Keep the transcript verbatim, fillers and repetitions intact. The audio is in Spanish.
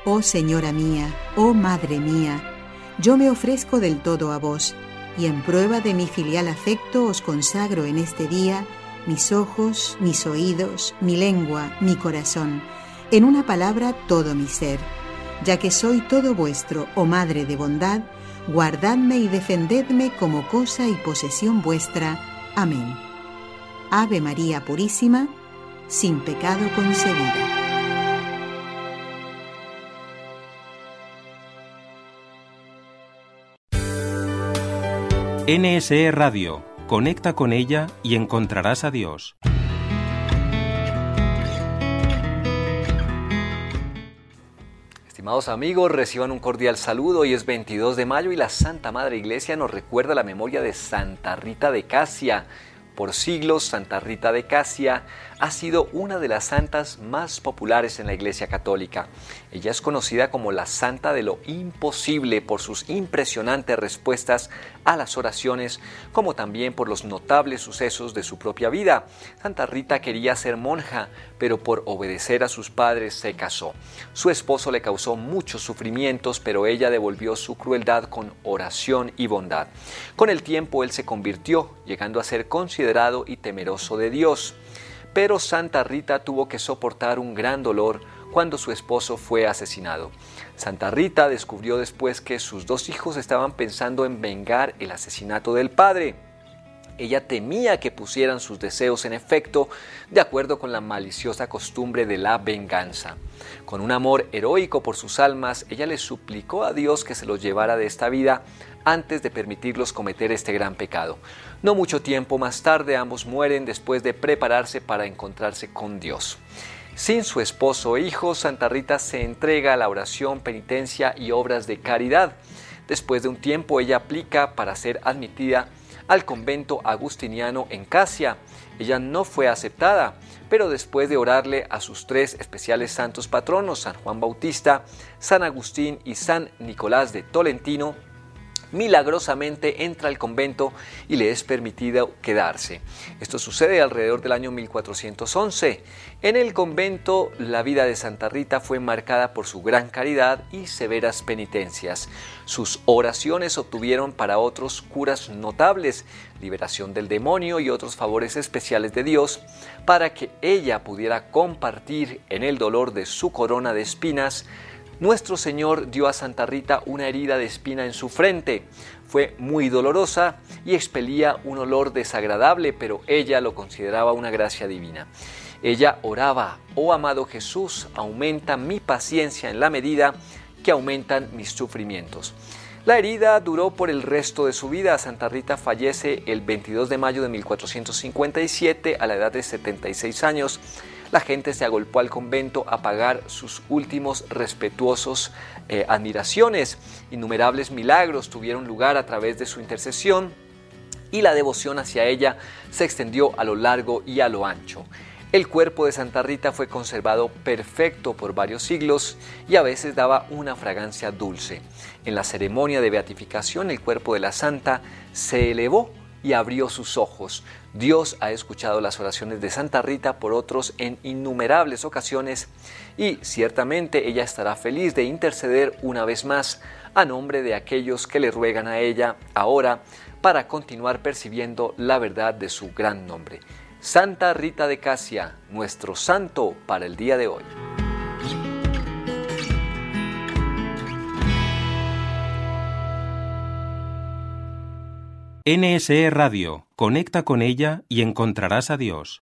Oh Señora mía, oh Madre mía, yo me ofrezco del todo a vos, y en prueba de mi filial afecto os consagro en este día mis ojos, mis oídos, mi lengua, mi corazón, en una palabra todo mi ser. Ya que soy todo vuestro, oh Madre de bondad, guardadme y defendedme como cosa y posesión vuestra. Amén. Ave María Purísima, sin pecado concebida. N S E Radio. Conecta con ella y encontrarás a Dios. Estimados amigos, reciban un cordial saludo. Hoy es veintidós de mayo y la Santa Madre Iglesia nos recuerda la memoria de Santa Rita de Casia. Por siglos, Santa Rita de Casia ha sido una de las santas más populares en la Iglesia Católica. Ella es conocida como la Santa de lo Imposible por sus impresionantes respuestas a las oraciones, como también por los notables sucesos de su propia vida. Santa Rita quería ser monja, pero por obedecer a sus padres se casó. Su esposo le causó muchos sufrimientos, pero ella devolvió su crueldad con oración y bondad. Con el tiempo él se convirtió, llegando a ser considerado y temeroso de Dios. Pero Santa Rita tuvo que soportar un gran dolor cuando su esposo fue asesinado. Santa Rita descubrió después que sus dos hijos estaban pensando en vengar el asesinato del padre. Ella temía que pusieran sus deseos en efecto, de acuerdo con la maliciosa costumbre de la venganza. Con un amor heroico por sus almas, ella le suplicó a Dios que se los llevara de esta vida antes de permitirlos cometer este gran pecado. No mucho tiempo más tarde, ambos mueren después de prepararse para encontrarse con Dios. Sin su esposo e hijos, Santa Rita se entrega a la oración, penitencia y obras de caridad. Después de un tiempo, ella aplica para ser admitida al convento agustiniano en Casia. Ella no fue aceptada, pero después de orarle a sus tres especiales santos patronos, San Juan Bautista, San Agustín y San Nicolás de Tolentino, milagrosamente entra al convento y le es permitido quedarse. Esto sucede alrededor del año mil cuatrocientos once. En el convento, la vida de Santa Rita fue marcada por su gran caridad y severas penitencias. Sus oraciones obtuvieron para otros curas notables, liberación del demonio y otros favores especiales de Dios, para que ella pudiera compartir en el dolor de su corona de espinas. Nuestro Señor dio a Santa Rita una herida de espina en su frente. Fue muy dolorosa y expelía un olor desagradable, pero ella lo consideraba una gracia divina. Ella oraba: oh amado Jesús, aumenta mi paciencia en la medida que aumentan mis sufrimientos. La herida duró por el resto de su vida. Santa Rita fallece el veintidós de mayo de mil cuatrocientos cincuenta y siete a la edad de setenta y seis años. La gente se agolpó al convento a pagar sus últimos respetuosos eh, admiraciones. Innumerables milagros tuvieron lugar a través de su intercesión y la devoción hacia ella se extendió a lo largo y a lo ancho. El cuerpo de Santa Rita fue conservado perfecto por varios siglos y a veces daba una fragancia dulce. En la ceremonia de beatificación, el cuerpo de la santa se elevó y abrió sus ojos. Dios ha escuchado las oraciones de Santa Rita por otros en innumerables ocasiones y ciertamente ella estará feliz de interceder una vez más a nombre de aquellos que le ruegan a ella ahora para continuar percibiendo la verdad de su gran nombre. Santa Rita de Casia, nuestro santo para el día de hoy. N S E Radio. Conecta con ella y encontrarás a Dios.